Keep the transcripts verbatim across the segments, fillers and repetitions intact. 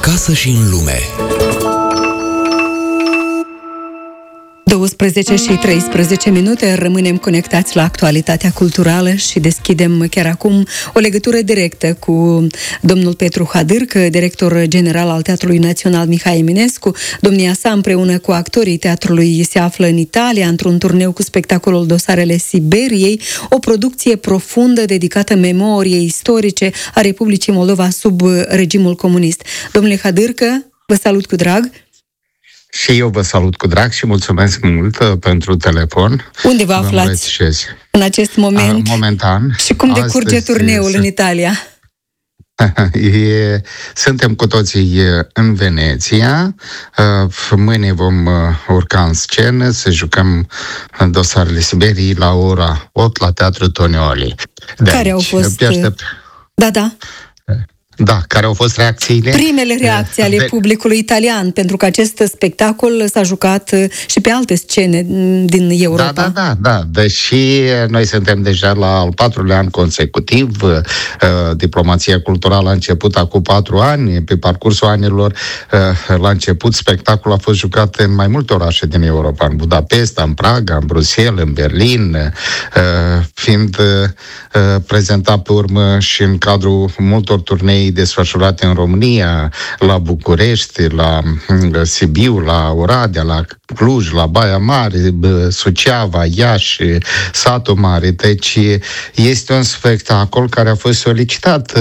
Acasă și în lume. douăsprezece și treisprezece minute, rămânem conectați la actualitatea culturală și deschidem chiar acum o legătură directă cu domnul Petru Hadârcă, director general al Teatrului Național Mihai Eminescu. Domnia sa, împreună cu actorii teatrului, se află în Italia, într-un turneu cu spectacolul Dosarele Siberiei, o producție profundă dedicată memoriei istorice a Republicii Moldova sub regimul comunist. Domnule Hadârcă, vă salut cu drag! Și eu vă salut cu drag și mulțumesc mult pentru telefon. Unde vă aflați în acest moment? Momentan. Și cum decurge astăzi, turneul în Italia? E, suntem cu toții în Veneția. Mâine vom urca în scenă să jucăm Dosarele Siberiei la ora opt la Teatrul Tonioli. De Care aici. au fost... Da, da. Da, care au fost reacțiile? Primele reacții ale de... publicului italian, pentru că acest spectacol s-a jucat și pe alte scene din Europa. Da, da, da, da. Deși noi suntem deja la al patrulea an consecutiv, diplomația culturală a început acum patru ani, pe parcursul anilor, la început, spectacolul a fost jucat în mai multe orașe din Europa, în Budapesta, în Praga, în Bruxelles, în Berlin, fiind prezentat pe urmă și în cadrul multor turnei desfășurate în România, la București, la Sibiu, la Oradea, la Cluj, la Baia Mare, Suceava, Iași, Satul Mare. Deci este un spectacol care a fost solicitat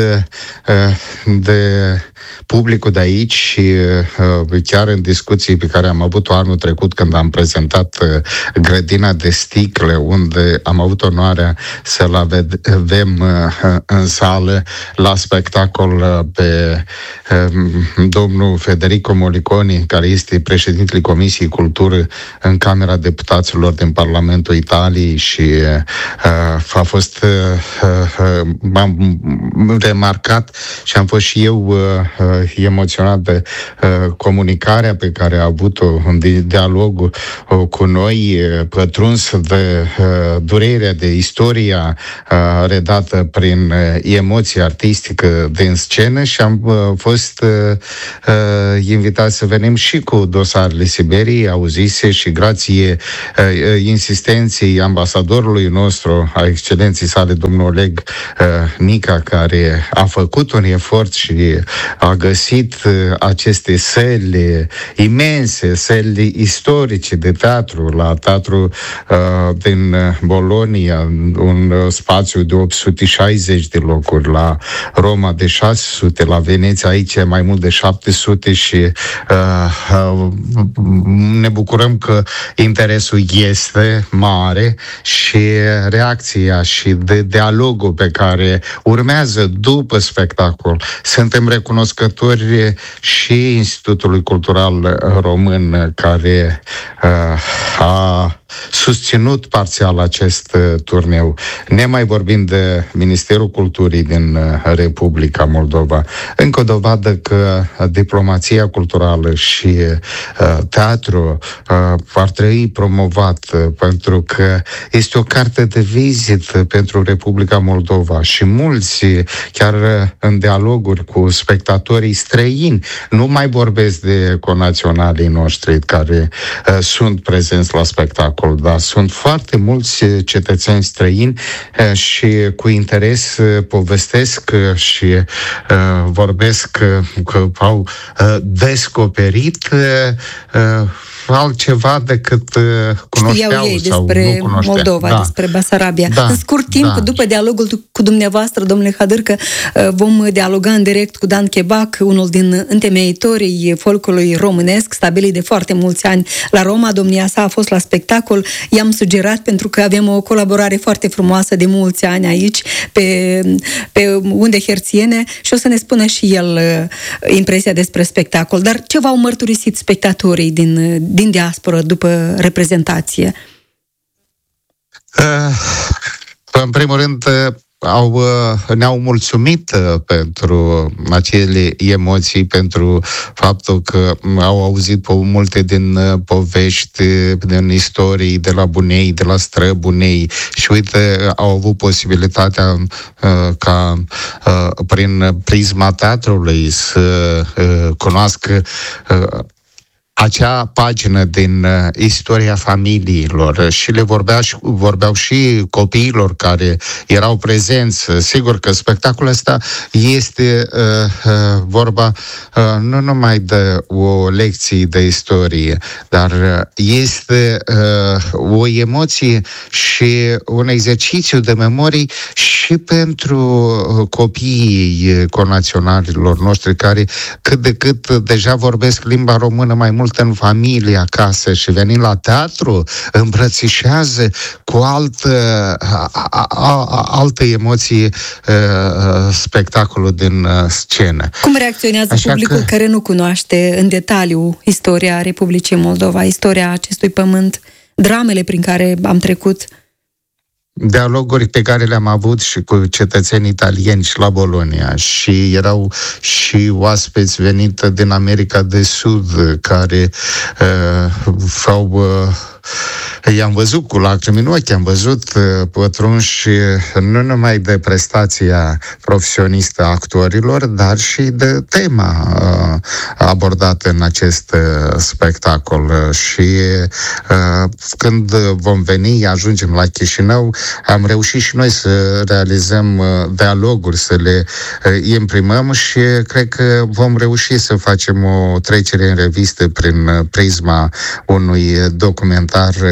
de publicul de aici și chiar în discuții pe care am avut-o anul trecut când am prezentat Grădina de Sticle, unde am avut onoarea să-l avem în sală la spectacol pe domnul Federico Moliconi, care este președintele Comisiei Cultură în Camera Deputaților din Parlamentul Italiei și a fost m-am remarcat și am fost și eu emoționat de comunicarea pe care a avut-o în dialogul cu noi, pătruns de durerea de istoria redată prin emoție artistică din scenă și am fost invitat să venim și cu Dosarele Siberiei, auzise și grație insistenței ambasadorului nostru, a excelenței sale, domnul Oleg Nica, care a făcut un efort și a găsit aceste săli imense, săli istorice de teatru, la teatru uh, din Bologna, un spațiu de opt sute șaizeci de locuri, la Roma de șase sute, la Veneția aici mai mult de șapte sute și uh, uh, ne bucurăm că interesul este mare și reacția și de dialogul pe care urmează după spectacol. Suntem recunoscători și Institutului Cultural Român, care uh, a susținut parțial acest uh, turneu. Nemai vorbind de Ministerul Culturii din uh, Republica Moldova. Încă o dovadă că diplomația culturală și uh, teatru uh, ar trebui promovat, uh, pentru că este o carte de vizită pentru Republica Moldova și mulți, chiar uh, în dialoguri cu spectatorii străini, nu mai vorbesc de conaționalii noștri care uh, sunt prezenți la spectacol, dar sunt foarte mulți cetățeni străini uh, și cu interes uh, povestesc uh, și uh, vorbesc uh, că au uh, descoperit uh, uh, altceva decât uh, cunoșteau ei sau despre nu cunoșteau. Moldova, da. despre Basarabia. Da. În scurt timp, da. după dialogul cu dumneavoastră, domnule Hadârcă, vom dialoga în direct cu Dan Chebac, unul din întemeitorii folcului românesc, stabilit de foarte mulți ani la Roma. Domnia sa a fost la spectacol. I-am sugerat, pentru că avem o colaborare foarte frumoasă de mulți ani aici, pe, pe unde herțiene, și o să ne spună și el impresia despre spectacol. Dar ce v-au mărturisit spectatorii din din diasporă după reprezentație? Uh, în primul rând, au, ne-au mulțumit pentru acele emoții, pentru faptul că au auzit multe din povești, din istorii de la bunei, de la străbunei și uite, au avut posibilitatea ca prin prisma teatrului să cunoască acea pagină din uh, istoria familiilor și le vorbea și, vorbeau și copiilor care erau prezenți. Sigur că spectacolul ăsta este uh, uh, vorba uh, nu numai de o lecție de istorie, dar uh, este uh, o emoție și un exercițiu de memorii și pentru uh, copiii conaționalilor noștri care cât de cât deja vorbesc limba română mai mult în familie acasă și venind la teatru, îmbrățișează cu altă, a, a, a, altă emoție a, spectacolul din scenă. Cum reacționează Așa publicul că... care nu cunoaște în detaliu istoria Republicii Moldova, istoria acestui pământ, dramele prin care am trecut? Dialoguri pe care le-am avut și cu cetățeni italieni și la Bologna și erau și oaspeți venit din America de Sud care uh, au... Uh, i-am văzut cu lacrimi în ochi, am văzut uh, pătrunși nu numai de prestația profesionistă a actorilor, dar și de tema uh, abordată în acest uh, spectacol. Și uh, când vom veni, ajungem la Chișinău, am reușit și noi să realizăm uh, dialoguri, să le uh, imprimăm și cred că vom reuși să facem o trecere în revistă prin uh, prisma unui documentar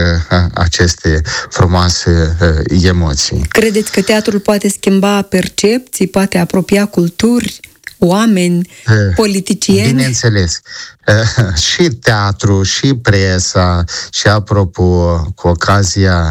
aceste frumoase uh, emoții. Credeți că teatrul poate schimba percepții, poate apropia culturi, oameni, uh, politicieni? Bineînțeles. Uh, și teatru, și presa, și apropo, cu ocazia,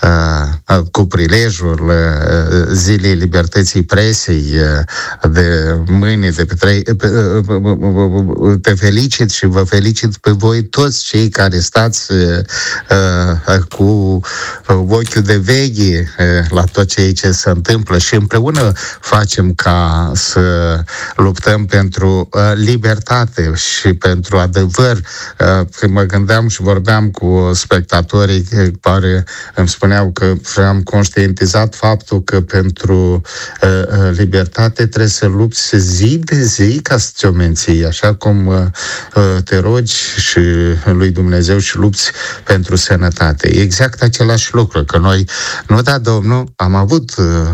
uh, cu prilejul uh, Zilei Libertății Presei uh, de mâine, de pe trei, uh, uh, te felicit și vă felicit pe voi toți cei care stați uh, uh, cu ochiul de veche uh, la tot ceea ce se întâmplă și împreună facem ca să luptăm pentru uh, libertate și pentru pentru adevăr. Când mă gândeam și vorbeam cu spectatorii care îmi spuneau că am conștientizat faptul că pentru libertate trebuie să lupți zi de zi ca să ți-o menții, așa cum te rogi și lui Dumnezeu și lupți pentru sănătate. E exact același lucru, că noi, nu da, Domnul, am avut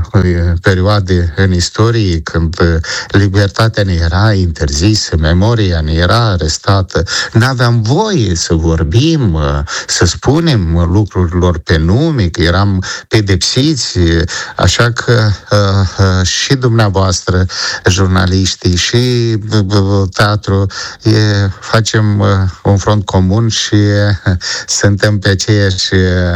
perioade în istorie când libertatea ne era interzisă, memoria ne era arestată, n-aveam voie să vorbim, să spunem lucrurilor pe nume, că eram pedepsiți, așa că uh, și dumneavoastră, jurnaliștii, și uh, teatru, e, facem uh, un front comun și uh, suntem pe aceeași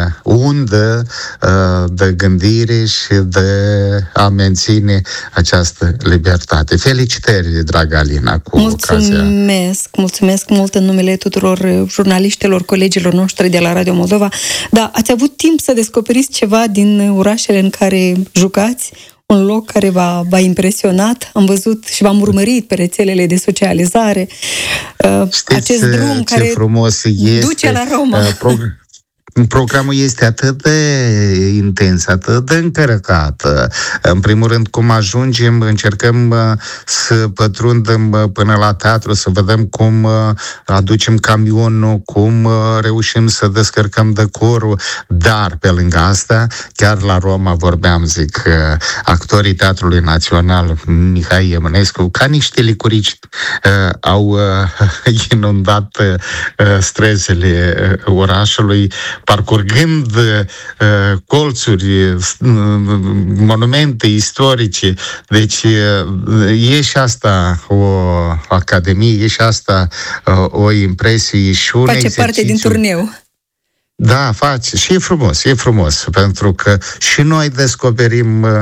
undă uh, de gândire și de a menține această libertate. Felicitări, dragă Alina, cu mulțumesc, ocazia. Mulțumesc mult în numele tuturor jurnaliștilor, colegilor noștri de la Radio Moldova. Da, ați avut timp să descoperiți ceva din orașele în care jucați? Un loc care v-a, v-a impresionat? Am văzut și v-am urmărit pe rețelele de socializare. Știți acest drum ce care frumos este, duce la Roma. Pro- Programul este atât de intens, atât de încărcat. În primul rând, cum ajungem, încercăm să pătrundem până la teatru, să vedem cum aducem camionul, cum reușim să descărcăm decorul, dar pe lângă asta, chiar la Roma vorbeam, zic, actorii Teatrului Național, Mihai Eminescu, ca niște licurici, au inundat străzile orașului, parcurgând uh, colțuri, uh, monumente istorice. Deci uh, e și asta o academie, e și asta uh, o impresie și un face exercițiu. Parte din turneu. Da, face. Și e frumos, e frumos, pentru că și noi descoperim uh,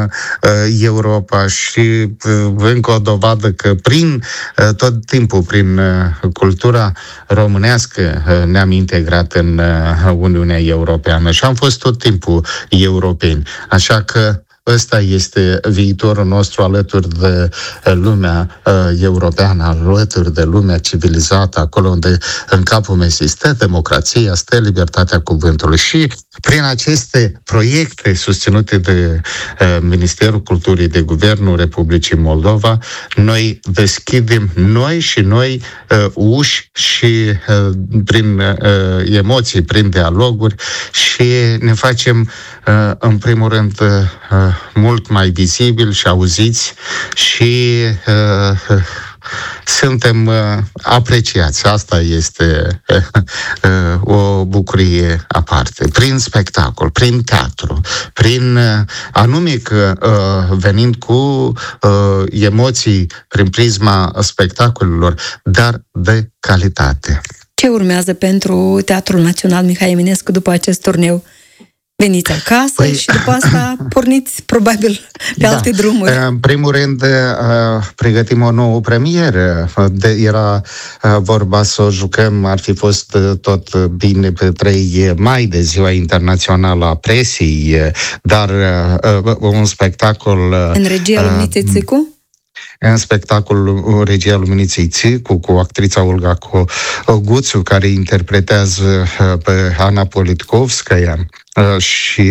Europa și uh, încă o dovadă că prin uh, tot timpul, prin uh, cultura românească uh, ne-am integrat în uh, Uniunea Europeană și am fost tot timpul europeni. Așa că ăsta este viitorul nostru alături de lumea europeană, alături de lumea civilizată, acolo unde în capul mesei stă democrația, stă libertatea cuvântului. Și prin aceste proiecte susținute de Ministerul Culturii, de Guvernul Republicii Moldova, noi deschidem noi și noi uși și prin emoții, prin dialoguri și ne facem în primul rând mult mai vizibili și auziți și uh, suntem uh, apreciați. Asta este uh, uh, o bucurie aparte. Prin spectacol, prin teatru, prin uh, anume că uh, venind cu uh, emoții prin prisma spectacolelor, dar de calitate. Ce urmează pentru Teatrul Național Mihai Eminescu după acest turneu? Veniți acasă păi, și după asta porniți probabil pe da, alte drumuri. În primul rând pregătim o nouă premieră. De, era vorba să o jucăm, ar fi fost tot bine pe trei mai de Ziua Internațională a Presei, dar un spectacol... În regia Luminiței Țicu? În spectacolul Regia Luminiței Țicu, cu actrița Olga Guțu, care interpretează pe Ana Politkovskaya, și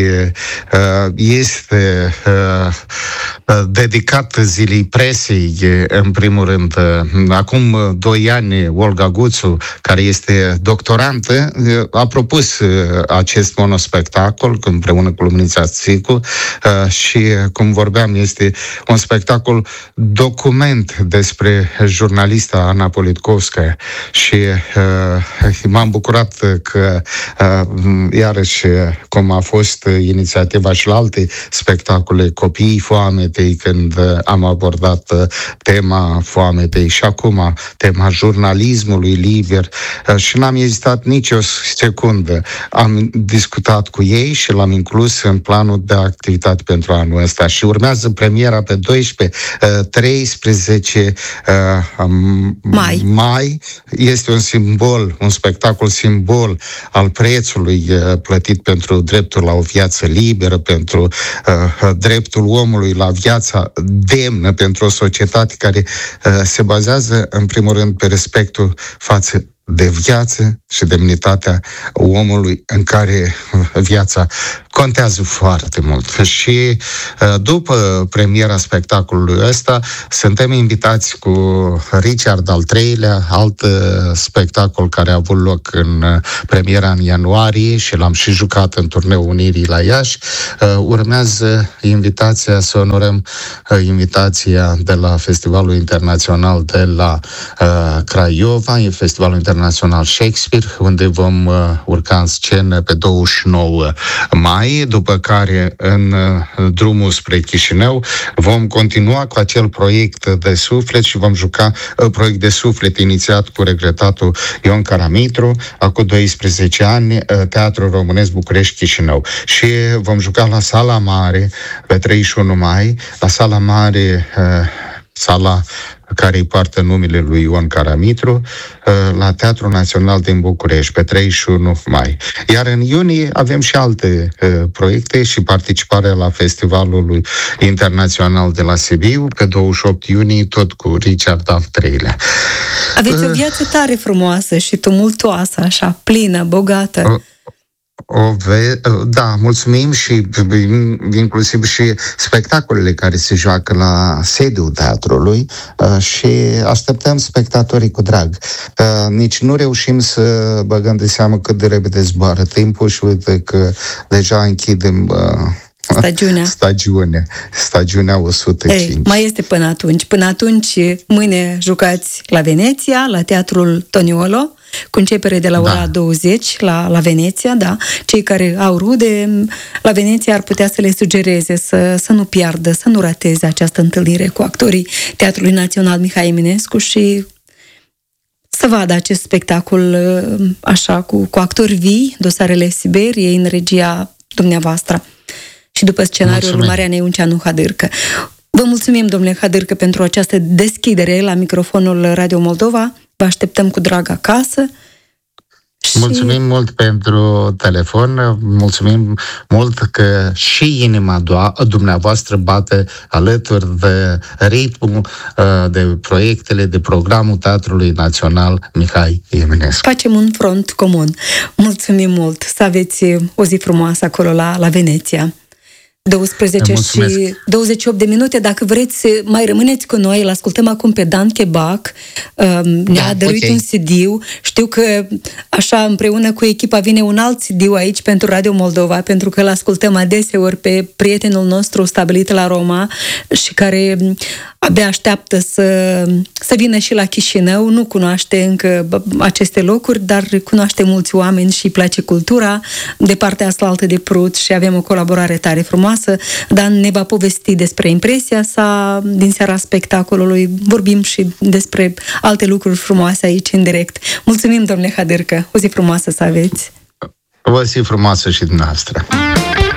este dedicat zilei presei, în primul rând. Acum doi ani, Olga Guțu, care este doctorantă, a propus acest monospectacol împreună cu Luminița Țicu și, cum vorbeam, este un spectacol document despre jurnalista Ana Politkovskaya și m-am bucurat că iarăși, cum a fost inițiativa și la alte spectacole, Copiii foametei, când am abordat tema foametei și acum tema jurnalismului liber și n-am ezitat nici o secundă. Am discutat cu ei și l-am inclus în planul de activitate pentru anul ăsta și urmează premiera pe doisprezece treisprezece mai. mai. Este un simbol, un spectacol simbol al prețului plătit pentru dreptul la o viață liberă, pentru uh, dreptul omului la viața demnă, pentru o societate care uh, se bazează, în primul rând, pe respectul față de viață și demnitatea omului, în care viața contează foarte mult. Și după premiera spectacolului ăsta, suntem invitați cu Richard al treilea, alt spectacol care a avut loc în premiera în ianuarie și l-am și jucat în turneul Unirii la Iași. Urmează invitația să onorăm invitația de la Festivalul Internațional de la Craiova, Festivalul Internațional Shakespeare, unde vom uh, urca în scenă pe douăzeci și nouă mai, după care în uh, drumul spre Chișinău vom continua cu acel proiect de suflet și vom juca uh, proiect de suflet inițiat cu regretatul Ion Caramitru, acum doisprezece ani, uh, Teatrul Românesc București Chișinău. Și vom juca la Sala Mare pe treizeci și unu mai, la Sala Mare, uh, sala care îi poartă numele lui Ion Caramitru, la Teatrul Național din București, pe treizeci și unu mai. Iar în iunie avem și alte proiecte și participarea la Festivalul Internațional de la Sibiu, pe douăzeci și opt iunie, tot cu Richard al treilea. Aveți o viață tare frumoasă și tumultoasă, așa, plină, bogată. Uh. O ve- da, mulțumim și inclusiv și spectacolele care se joacă la sediul teatrului și așteptăm spectatorii cu drag. Nici nu reușim să băgăm de seamă cât de repede zboară timpul și uite că deja închidem Stagiunea. Stagiune. Stagiunea o sută cinci. Ei, mai este până atunci. Până atunci, mâine jucați la Veneția, la Teatrul Toniolo, cu începere de la ora da. douăzeci la, la Veneția, da. Cei care au rude la Veneția ar putea să le sugereze să, să nu piardă, să nu rateze această întâlnire cu actorii Teatrului Național Mihai Eminescu și să vadă acest spectacol așa, cu, cu actori vii, Dosarele Siberiei, în regia dumneavoastră. Și după scenariul lui Mariana Iunceanu Hadârcă. Vă mulțumim, domnule Hadârcă, pentru această deschidere la microfonul Radio Moldova. Vă așteptăm cu drag acasă Și... Mulțumim mult pentru telefon, mulțumim mult că și inima dumneavoastră bate alături de ritmul, de proiectele, de programul Teatrului Național Mihai Eminescu. Facem un front comun. Mulțumim mult, să aveți o zi frumoasă acolo la, la Veneția. douăsprezece și douăzeci și opt de minute. Dacă vreți, mai rămâneți cu noi. Îl ascultăm acum pe Dan Chebac. Ne-a da, dăruit okay. un C D. Știu că așa împreună cu echipa vine un alt C D aici pentru Radio Moldova, pentru că îl ascultăm adeseori pe prietenul nostru stabilit la Roma și care abia așteaptă să, să vină și la Chișinău. Nu cunoaște încă aceste locuri, dar cunoaște mulți oameni și îi place cultura de partea asta altă de Prut și avem o colaborare tare frumoasă. Dan ne va povesti despre impresia sa din seara spectacolului. Vorbim și despre alte lucruri frumoase aici în direct. Mulțumim, domnule Hadârcă. O zi frumoasă să aveți. O zi frumoasă și dumneavoastră.